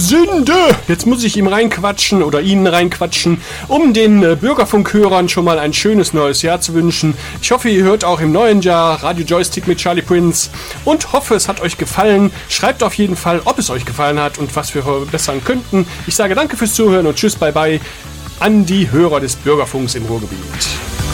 Sünde! Jetzt muss ich ihm reinquatschen oder Ihnen reinquatschen, um den Bürgerfunkhörern schon mal ein schönes neues Jahr zu wünschen. Ich hoffe, ihr hört auch im neuen Jahr Radio Joystick mit Charlie Prince und hoffe, es hat euch gefallen. Schreibt auf jeden Fall, ob es euch gefallen hat und was wir verbessern könnten. Ich sage danke fürs Zuhören und tschüss, bye bye an die Hörer des Bürgerfunks im Ruhrgebiet.